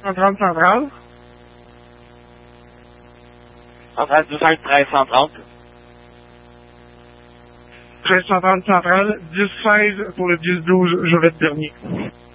1330 centrale. Centrale 121330. 1330 centrale, 10-16 pour le 10-12 Joliette dernier.